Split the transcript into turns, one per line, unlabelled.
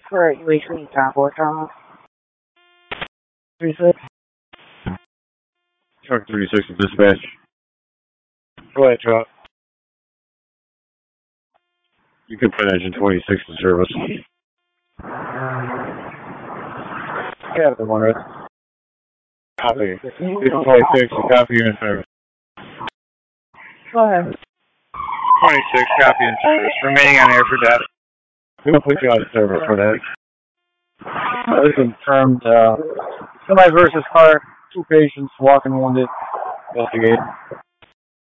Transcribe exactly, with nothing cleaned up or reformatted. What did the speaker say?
for U H C Cowboy Tower. thirty-six.
Truck thirty-six is dispatch.
Go ahead, truck.
You can put engine twenty-six in service.
Captain one, right?
Copy. Engine twenty-six, copy you in service.
Go ahead.
twenty-six, copy in service. Remaining on air for that. We'll put you on service for that.
Uh, this is confirmed, uh, somebody versus car, two patients, walking wounded, investigate.